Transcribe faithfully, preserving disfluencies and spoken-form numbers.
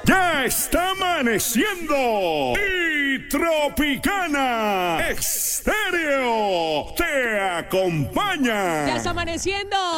Ya está amaneciendo y Tropicana Estéreo te acompaña. Ya está amaneciendo.